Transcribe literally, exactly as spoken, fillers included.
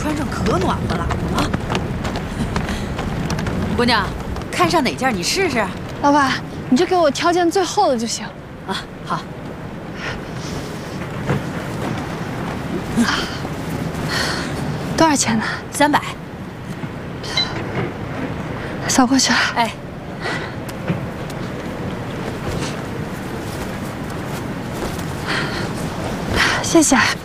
穿上可暖和了啊！姑娘，看上哪件你试试。 老板，你就给我挑件最厚的就行。 啊，好。 啊，多少钱呢？ 三百。 扫过去了。 哎。 谢谢。